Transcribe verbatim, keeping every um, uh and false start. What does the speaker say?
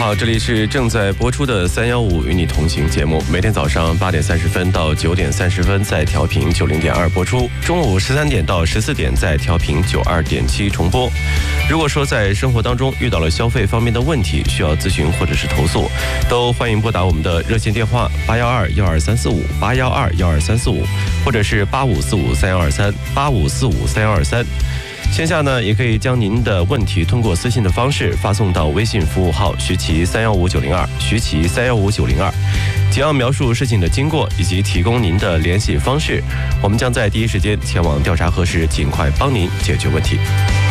好，这里是正在播出的三幺五与你同行节目，每天早上八点三十分到九点三十分在调频九零点二播出，中午十三点到十四点在调频九二点七重播。如果说在生活当中遇到了消费方面的问题，需要咨询或者是投诉，都欢迎拨打我们的热线电话八幺二幺二三四五八幺二幺二三四五，或者是八五四五三幺二三八五四五三幺二三。线下呢，也可以将您的问题通过私信的方式发送到微信服务号徐奇三幺五九零二，徐奇三幺五九零二，只要描述事情的经过以及提供您的联系方式，我们将在第一时间前往调查核实，尽快帮您解决问题。